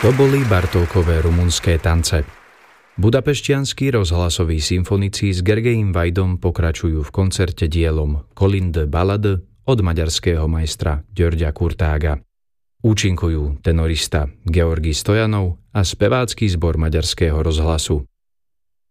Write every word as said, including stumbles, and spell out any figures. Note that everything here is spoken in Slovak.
To boli Bartókové rumunské tance. Budapešťanskí rozhlasoví symfonici s Gergejom Vajdom pokračujú v koncerte dielom Colin de Ballade od maďarského majstra Györgya Kurtága. Účinkujú tenorista Georgi Stojanov a spevácky zbor Maďarského rozhlasu.